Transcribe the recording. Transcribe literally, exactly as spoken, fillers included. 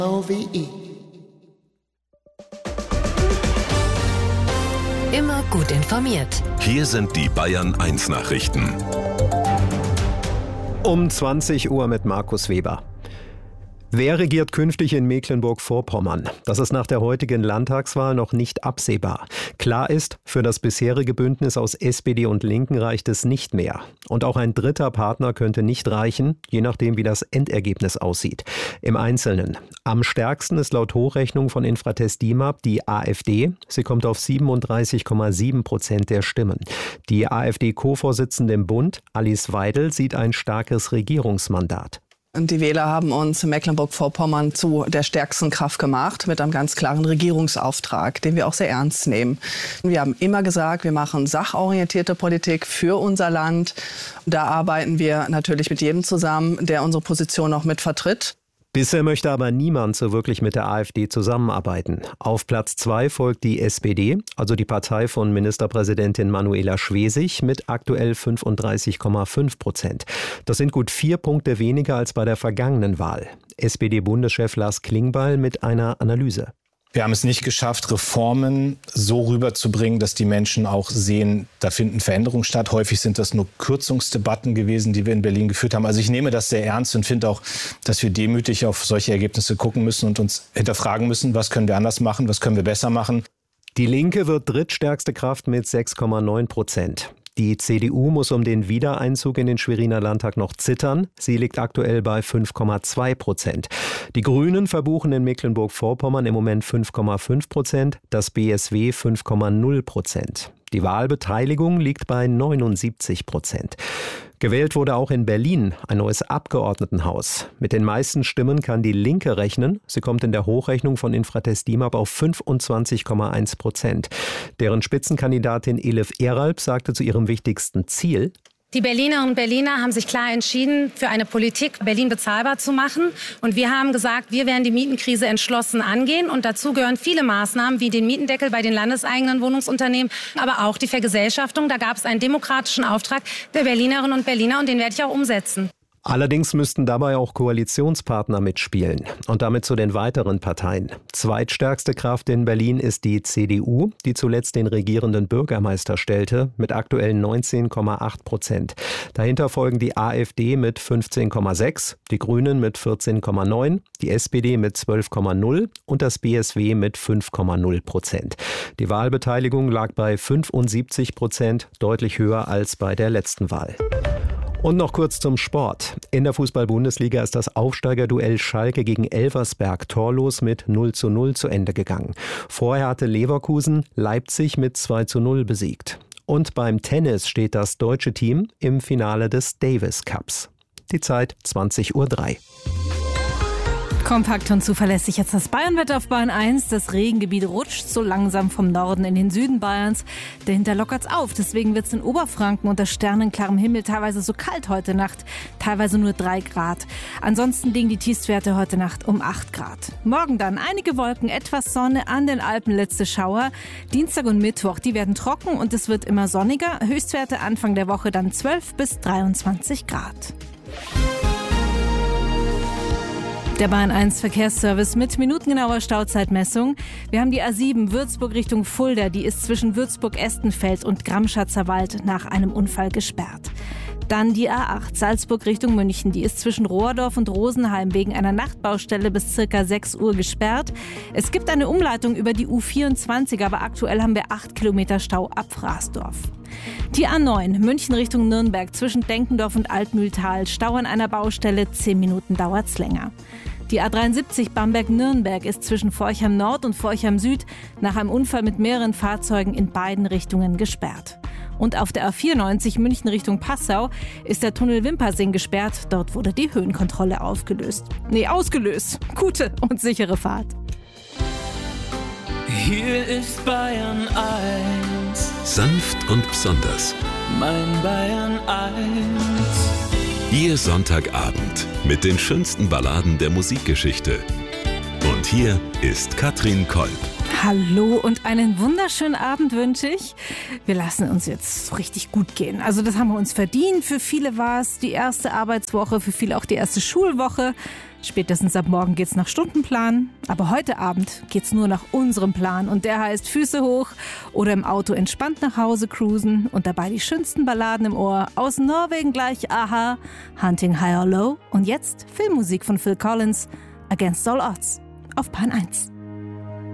O W I Immer gut informiert. Hier sind die Bayern eins Nachrichten. Um zwanzig Uhr mit Markus Weber. Wer regiert künftig in Mecklenburg-Vorpommern? Das ist nach der heutigen Landtagswahl noch nicht absehbar. Klar ist, für das bisherige Bündnis aus S P D und Linken reicht es nicht mehr. Und auch ein dritter Partner könnte nicht reichen, je nachdem, wie das Endergebnis aussieht. Im Einzelnen. Am stärksten ist laut Hochrechnung von Infratest DIMAP die AfD. Sie kommt auf siebenunddreißig Komma sieben Prozent der Stimmen. Die AfD-Co-Vorsitzende im Bund, Alice Weidel, sieht ein starkes Regierungsmandat. Und die Wähler haben uns in Mecklenburg-Vorpommern zu der stärksten Kraft gemacht, mit einem ganz klaren Regierungsauftrag, den wir auch sehr ernst nehmen. Wir haben immer gesagt, wir machen sachorientierte Politik für unser Land. Da arbeiten wir natürlich mit jedem zusammen, der unsere Position auch mit vertritt. Bisher möchte aber niemand so wirklich mit der AfD zusammenarbeiten. Auf Platz zwei folgt die S P D, also die Partei von Ministerpräsidentin Manuela Schwesig, mit aktuell fünfunddreißig Komma fünf Prozent. Das sind gut vier Punkte weniger als bei der vergangenen Wahl. S P D-Bundeschef Lars Klingbeil mit einer Analyse. Wir haben es nicht geschafft, Reformen so rüberzubringen, dass die Menschen auch sehen, da finden Veränderungen statt. Häufig sind das nur Kürzungsdebatten gewesen, die wir in Berlin geführt haben. Also ich nehme das sehr ernst und finde auch, dass wir demütig auf solche Ergebnisse gucken müssen und uns hinterfragen müssen, was können wir anders machen, was können wir besser machen. Die Linke wird drittstärkste Kraft mit sechs Komma neun Prozent. Die C D U muss um den Wiedereinzug in den Schweriner Landtag noch zittern. Sie liegt aktuell bei fünf Komma zwei Prozent. Die Grünen verbuchen in Mecklenburg-Vorpommern im Moment fünf Komma fünf Prozent, das B S W fünf Komma null Prozent. Die Wahlbeteiligung liegt bei neunundsiebzig Prozent. Gewählt wurde auch in Berlin ein neues Abgeordnetenhaus. Mit den meisten Stimmen kann die Linke rechnen. Sie kommt in der Hochrechnung von Infratest DIMAP auf fünfundzwanzig Komma eins Prozent. Deren Spitzenkandidatin Elif Eralp sagte zu ihrem wichtigsten Ziel: Die Berlinerinnen und Berliner haben sich klar entschieden, für eine Politik Berlin bezahlbar zu machen. Und wir haben gesagt, wir werden die Mietenkrise entschlossen angehen. Und dazu gehören viele Maßnahmen wie den Mietendeckel bei den landeseigenen Wohnungsunternehmen, aber auch die Vergesellschaftung. Da gab es einen demokratischen Auftrag der Berlinerinnen und Berliner und den werde ich auch umsetzen. Allerdings müssten dabei auch Koalitionspartner mitspielen. Und damit zu den weiteren Parteien. Zweitstärkste Kraft in Berlin ist die C D U, die zuletzt den regierenden Bürgermeister stellte, mit aktuell neunzehn Komma acht Prozent. Dahinter folgen die AfD mit fünfzehn Komma sechs, die Grünen mit vierzehn Komma neun, die S P D mit zwölf Komma null und das B S W mit fünf Komma null Prozent. Die Wahlbeteiligung lag bei fünfundsiebzig Prozent, deutlich höher als bei der letzten Wahl. Und noch kurz zum Sport. In der Fußball-Bundesliga ist das Aufsteigerduell Schalke gegen Elversberg torlos mit null zu null zu Ende gegangen. Vorher hatte Leverkusen Leipzig mit zwei zu null besiegt. Und beim Tennis steht das deutsche Team im Finale des Davis Cups. Die Zeit zwanzig Uhr drei. Kompakt und zuverlässig jetzt das Bayernwetter auf Bayern eins. Das Regengebiet rutscht so langsam vom Norden in den Süden Bayerns. Dahinter lockert's auf. Deswegen wird's in Oberfranken unter sternenklarem Himmel teilweise so kalt heute Nacht. Teilweise nur drei Grad. Ansonsten liegen die Tiefstwerte heute Nacht um acht Grad. Morgen dann einige Wolken, etwas Sonne, an den Alpen letzte Schauer. Dienstag und Mittwoch, die werden trocken und es wird immer sonniger. Höchstwerte Anfang der Woche dann zwölf bis dreiundzwanzig Grad. Der Bayern eins Verkehrsservice mit minutengenauer Stauzeitmessung. Wir haben die A sieben Würzburg Richtung Fulda. Die ist zwischen Würzburg-Estenfeld und Gramschatzer Wald nach einem Unfall gesperrt. Dann die A acht Salzburg Richtung München. Die ist zwischen Rohrdorf und Rosenheim wegen einer Nachtbaustelle bis circa sechs Uhr gesperrt. Es gibt eine Umleitung über die U vierundzwanzig, aber aktuell haben wir acht Kilometer Stau ab Fraßdorf. Die A neun München Richtung Nürnberg zwischen Denkendorf und Altmühltal. Stau an einer Baustelle, zehn Minuten dauert's länger. Die A dreiundsiebzig Bamberg-Nürnberg ist zwischen Forchheim Nord und Forchheim Süd nach einem Unfall mit mehreren Fahrzeugen in beiden Richtungen gesperrt. Und auf der A vierundneunzig München Richtung Passau ist der Tunnel Wimpersing gesperrt. Dort wurde die Höhenkontrolle aufgelöst. Nee, ausgelöst. Gute und sichere Fahrt. Hier ist Bayern eins. Sanft und besonders. Mein Bayern eins. Ihr Sonntagabend mit den schönsten Balladen der Musikgeschichte. Und hier ist Katrin Kolb. Hallo und einen wunderschönen Abend wünsche ich. Wir lassen uns jetzt so richtig gut gehen. Also das haben wir uns verdient. Für viele war es die erste Arbeitswoche, für viele auch die erste Schulwoche. Spätestens ab morgen geht's nach Stundenplan. Aber heute Abend geht's nur nach unserem Plan. Und der heißt Füße hoch oder im Auto entspannt nach Hause cruisen und dabei die schönsten Balladen im Ohr. Aus Norwegen gleich Aha, Hunting High or Low. Und jetzt Filmmusik von Phil Collins, Against All Odds, auf Bahn eins.